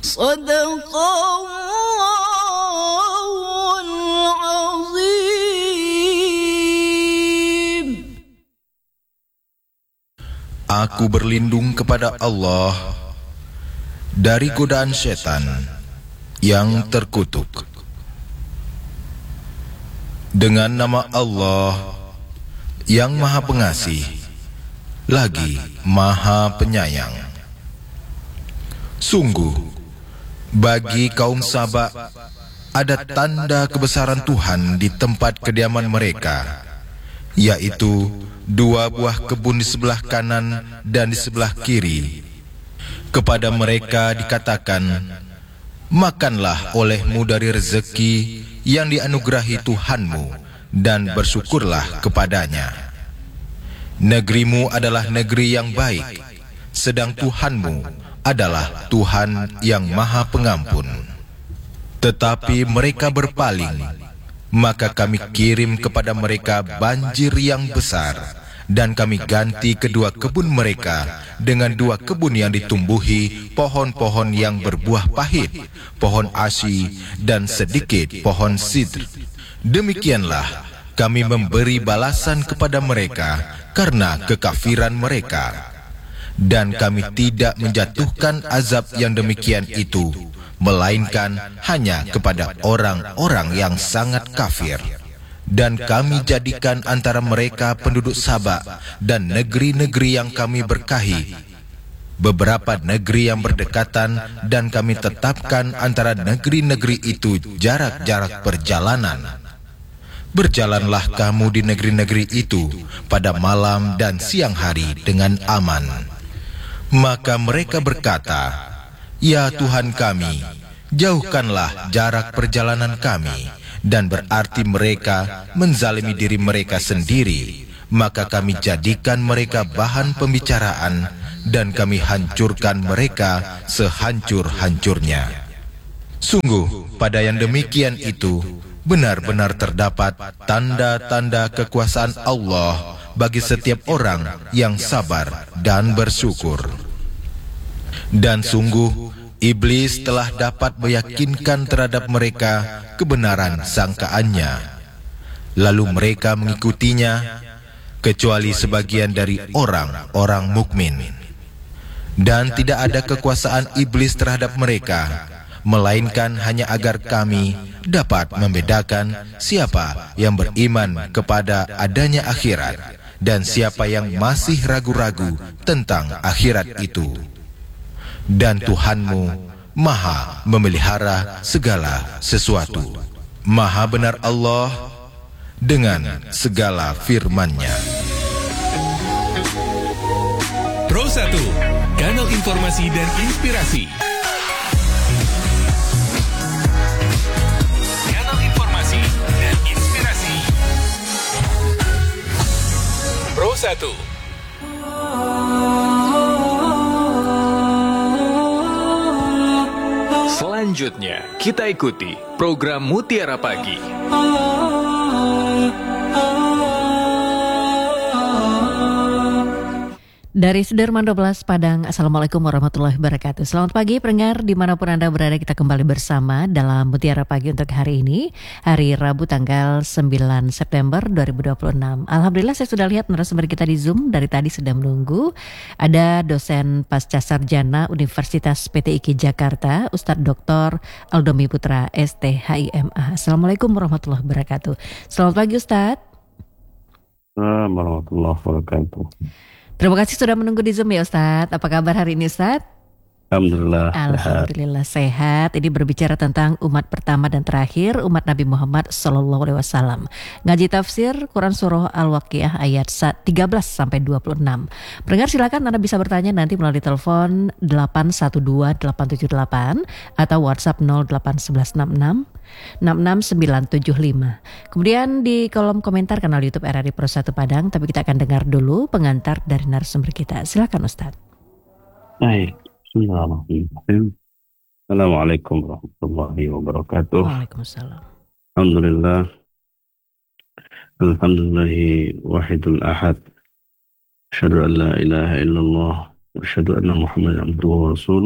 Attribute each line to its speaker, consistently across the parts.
Speaker 1: Sadaqallahul azim.
Speaker 2: Aku berlindung kepada Allah dari godaan setan yang terkutuk. Dengan nama Allah yang Maha Pengasih lagi Maha Penyayang. Sungguh, bagi kaum Saba ada tanda kebesaran Tuhan di tempat kediaman mereka, yaitu 2 buah kebun di sebelah kanan dan di sebelah kiri. Kepada mereka dikatakan, makanlah olehmu dari rezeki yang dianugerahi Tuhanmu dan bersyukurlah kepadanya. Negerimu adalah negeri yang baik, sedang Tuhanmu adalah Tuhan yang Maha Pengampun. Tetapi mereka berpaling, maka kami kirim kepada mereka banjir yang besar, dan kami ganti kedua kebun mereka dengan 2 kebun yang ditumbuhi pohon-pohon yang berbuah pahit, pohon asy dan sedikit pohon sidr. Demikianlah kami memberi balasan kepada mereka karena kekafiran mereka. Dan kami tidak menjatuhkan azab yang demikian itu, melainkan hanya kepada orang-orang yang sangat kafir. Dan kami jadikan antara mereka penduduk Saba dan negeri-negeri yang kami berkahi, beberapa negeri yang berdekatan, dan kami tetapkan antara negeri-negeri itu jarak-jarak perjalanan. Berjalanlah kamu di negeri-negeri itu pada malam dan siang hari dengan aman. Maka mereka berkata, ya Tuhan kami, jauhkanlah jarak perjalanan kami. Dan berarti mereka menzalimi diri mereka sendiri. Maka kami jadikan mereka bahan pembicaraan, dan kami hancurkan mereka sehancur-hancurnya. Sungguh pada yang demikian itu benar-benar terdapat tanda-tanda kekuasaan Allah bagi setiap orang yang sabar dan bersyukur. Dan sungguh iblis telah dapat meyakinkan terhadap mereka kebenaran sangkaannya, lalu mereka mengikutinya, kecuali sebagian dari orang-orang mukmin. Dan tidak ada kekuasaan iblis terhadap mereka, melainkan hanya agar kami dapat membedakan siapa yang beriman kepada adanya akhirat dan siapa yang masih ragu-ragu tentang akhirat itu. Dan Tuhanmu Maha memelihara segala sesuatu. Maha benar Allah dengan segala firman-Nya.
Speaker 3: Pro 1, kanal informasi dan inspirasi. Kanal informasi dan inspirasi. Pro 1. Selanjutnya, kita ikuti program Mutiara Pagi.
Speaker 4: Dari Sudirman 12 Padang, Assalamualaikum warahmatullahi wabarakatuh. Selamat pagi pendengar dimanapun Anda berada, kita kembali bersama dalam Mutiara Pagi untuk hari ini, hari Rabu tanggal 9 September 2026. Alhamdulillah saya sudah lihat narasumber kita di Zoom, dari tadi sudah menunggu. Ada dosen pasca sarjana Universitas PTIK Jakarta, Ustadz Dr. Aldomi Putra, STHIMA. Assalamualaikum warahmatullahi wabarakatuh. Selamat pagi Ustadz.
Speaker 5: Assalamualaikum warahmatullahi wabarakatuh.
Speaker 4: Terima kasih sudah menunggu di Zoom ya Ustadz. Apa kabar hari ini Ustadz? Alhamdulillah sehat. Ini berbicara tentang umat pertama dan terakhir, umat Nabi Muhammad SAW. Ngaji tafsir Quran Surah Al-Waqiah ayat 13-26. Pendengar silakan Anda bisa bertanya nanti melalui telepon 812-878 atau WhatsApp 08166 66975. Kemudian di kolom komentar kanal YouTube RRI Pro 1 Padang. Tapi kita akan dengar dulu pengantar dari narasumber kita. Silakan Ustadz.
Speaker 5: Baik, bismillahirrahmanirrahim. Assalamualaikum warahmatullahi wabarakatuh.
Speaker 4: Waalaikumsalam.
Speaker 5: Alhamdulillah. Alhamdulillahi wahidul ahad. Asyhadu an la ilaha illallah wa asyhadu anna Muhammadan abduhu wa rasuluh.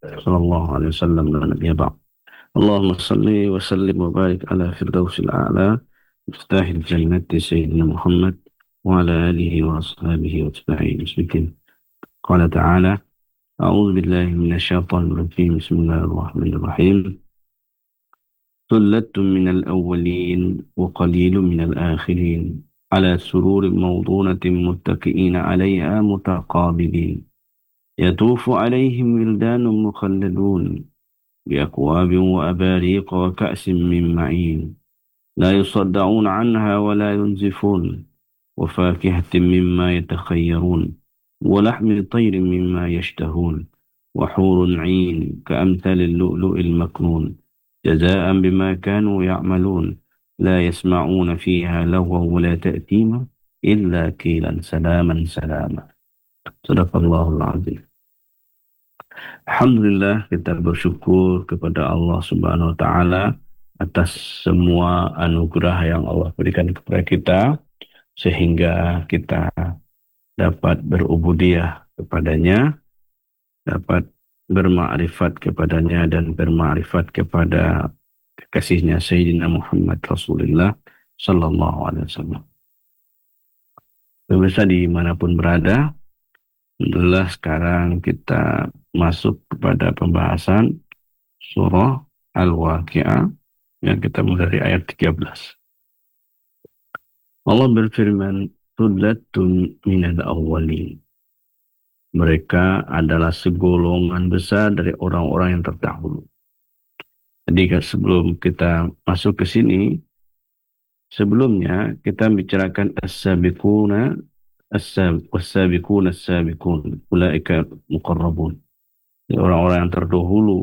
Speaker 5: sallallahu alaihi wasallam dan Nabi ba'd. Allahumma salli wa sallim wa barik ala firdausil a'la miftahil jannati sayyidina Muhammad wa ala alihi wa ashabihi wa tabi'in muslimin. Qala ta'ala a'udzu billahi minasyaitonir rajim. Bismillahirrahmanirrahim. Sullatun minal awwalin wa qalilun minal akhirin ala sururin mawdunatin muttaqi'ina 'alayha mutaqabilin. Yatufu 'alayhim wildanun mukhalladun بأكواب وأباريق وكأس من معين لا يصدعون عنها ولا ينزفون وفاكهة مما يتخيرون ولحم طير مما يشتهون وحور عين كأمثال اللؤلؤ المكنون جزاء بما كانوا يعملون لا يسمعون فيها لغوا ولا تأثيما إلا قيلا سلاما سلاما. صدق الله العظيم. Alhamdulillah, kita bersyukur kepada Allah Subhanahu wa taala atas semua anugerah yang Allah berikan kepada kita sehingga kita dapat berubudiyah kepadanya, dapat bermakrifat kepadanya dan bermakrifat kepada kekasihnya Sayyidina Muhammad Rasulullah sallallahu alaihi wasallam. Pemirsa dimanapun berada, alhamdulillah sekarang kita masuk kepada pembahasan surah Al-Waqi'ah yang kita mulai dari ayat 13. Allah berfirman, "Sullatun minal awwalin." Mereka adalah segolongan besar dari orang-orang yang terdahulu. Jadi sebelum kita masuk ke sini, sebelumnya kita bicarakan as-sabiquna as-sabiqun ulaika muqarrabun, orang-orang yang terdahulu.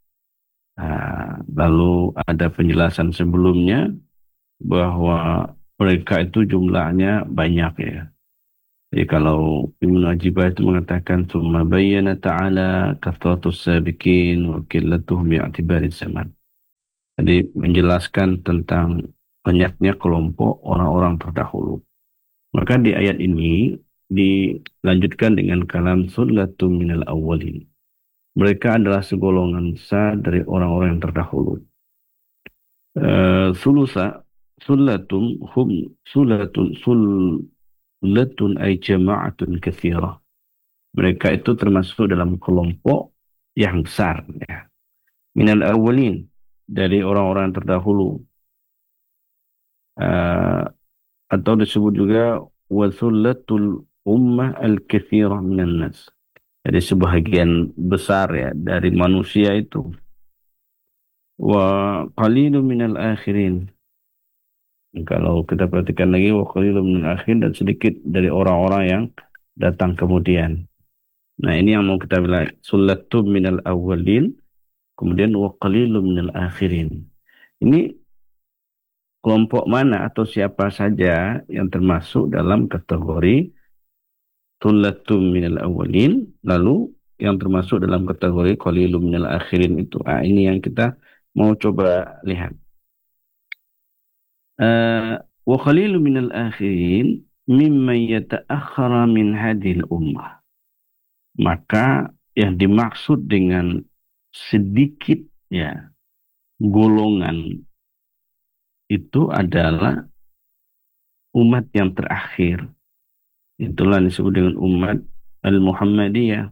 Speaker 5: Lalu ada penjelasan sebelumnya bahwa mereka itu jumlahnya banyak ya. Jadi kalau Ibnu Ajibah itu mengatakan summa bayyana ta'ala kathratus sabiqin wa qillatuhum bi'atibari zaman. Jadi menjelaskan tentang banyaknya kelompok orang-orang terdahulu. Maka di ayat ini dilanjutkan dengan kalam sullatun minal awwalin. Mereka adalah segolongan besar dari orang-orang yang terdahulu. Sullatun ay jama'atun katsirah. Mereka itu termasuk dalam kelompok yang besar ya. Minal awwalin, dari orang-orang yang terdahulu. Atau disebut juga wa sullatul ummah al-katsirah minan nas. Jadi sebahagian besar ya dari manusia itu. Wa qalilun minal akhirin. Kalau kita perhatikan lagi, wa qalilun minal akhirin, dan sedikit dari orang-orang yang datang kemudian. Nah ini yang mau kita bilang, sullatun minal awwalin, kemudian wa qalilun minal akhirin. Ini kelompok mana atau siapa saja yang termasuk dalam kategori sullatun minal awwalin, lalu yang termasuk dalam kategori qalilun minal akhirin itu. Ini yang kita mau coba lihat. Wa qalilun minal akhirin mimman yata'akhkhara min hadhil ummah. Maka yang dimaksud dengan sedikit ya golongan itu adalah umat yang terakhir. Itulah disebut dengan umat Al-Muhammadiyah.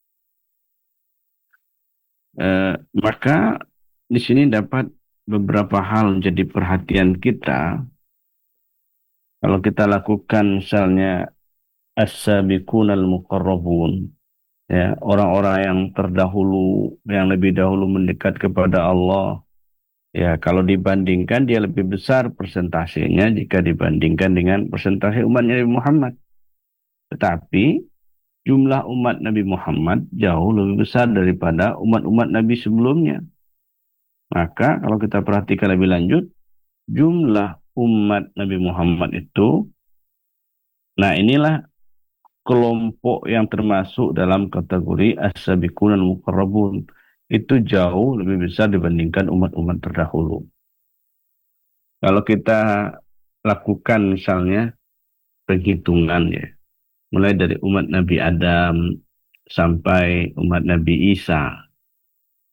Speaker 5: Maka di sini dapat beberapa hal menjadi perhatian kita. Kalau kita lakukan misalnya as-sabiqun al-muqarrabun, ya, orang-orang yang terdahulu, yang lebih dahulu mendekat kepada Allah. Ya, kalau dibandingkan dia lebih besar persentasenya jika dibandingkan dengan persentase umat Nabi Muhammad. Tetapi jumlah umat Nabi Muhammad jauh lebih besar daripada umat-umat Nabi sebelumnya. Maka kalau kita perhatikan lebih lanjut, jumlah umat Nabi Muhammad itu, nah inilah kelompok yang termasuk dalam kategori as-sabiqun al-muqarrabun. Itu jauh lebih besar dibandingkan umat-umat terdahulu. Kalau kita lakukan misalnya penghitungan ya, mulai dari umat Nabi Adam sampai umat Nabi Isa,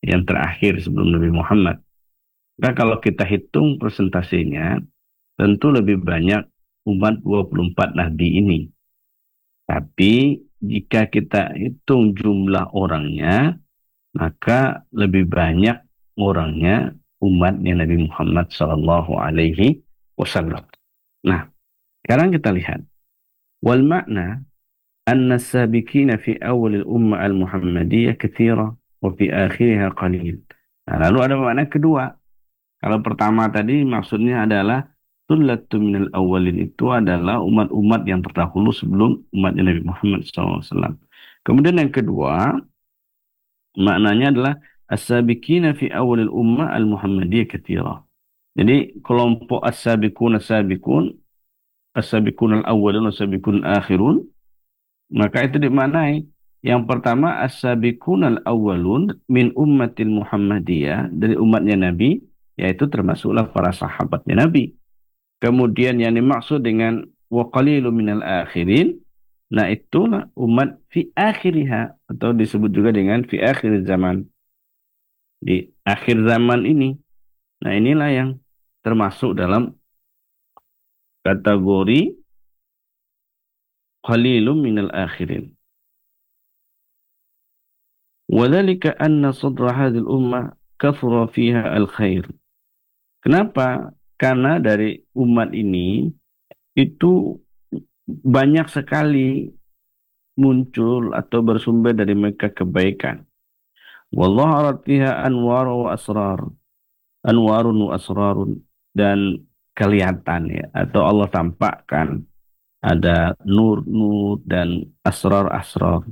Speaker 5: yang terakhir sebelum Nabi Muhammad. Nah, kalau kita hitung presentasinya, tentu lebih banyak umat 24 Nabi ini. Tapi jika kita hitung jumlah orangnya, maka lebih banyak orangnya umatnya Nabi Muhammad Sallallahu Alaihi Wasallam. Nah, sekarang kita lihat. Wal makna anna sabiqina fi awal al-ummah al-Muhammadiyah katsira wa fi akhiriha qalil. Nah, lalu ada makna kedua. Kalau pertama tadi maksudnya adalah Sullatu minal awalin, itu adalah umat-umat yang terdahulu sebelum umatnya Nabi Muhammad SAW. Kemudian yang kedua, maknanya adalah as-sabiqina fi awalil ummah al-Muhammadiyah katsira. Jadi kelompok as-sabiqun as-sabiqun al-awwalun as-sabiqun al-akhirun, maka itu dimaknai yang pertama as-sabiqun al-awwalun min ummatil Muhammadiyah, dari umatnya Nabi, yaitu termasuklah para sahabatnya Nabi. Kemudian yang dimaksud dengan wa qalilun minal akhirin, nah itulah umat fi akhiriha, atau disebut juga dengan fi akhir zaman, di akhir zaman ini. Nah, inilah yang termasuk dalam kategori qalilun minal akhirin. Wadhalika anna sadra hadhil ummah kathura fiha al-khair. Kenapa? Karena dari umat ini itu banyak sekali muncul atau bersumber dari mereka kebaikan. Wallahu aratiha anwaru wa asrar. Anwarun wa asrarun. Dan kelihatan ya, atau Allah tampakkan ada nur-nur dan asrar-asrar.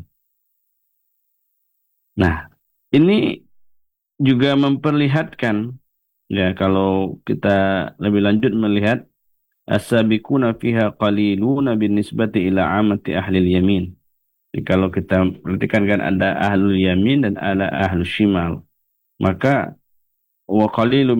Speaker 5: Nah, ini juga memperlihatkan, ya, kalau kita lebih lanjut melihat as-sabiquna fiha qaliluna binisbati ila amati ahli yamin. Jadi kalau kita perhatikan kan ada ahlul yamin dan ada ahlul shimal. Maka wa qalilun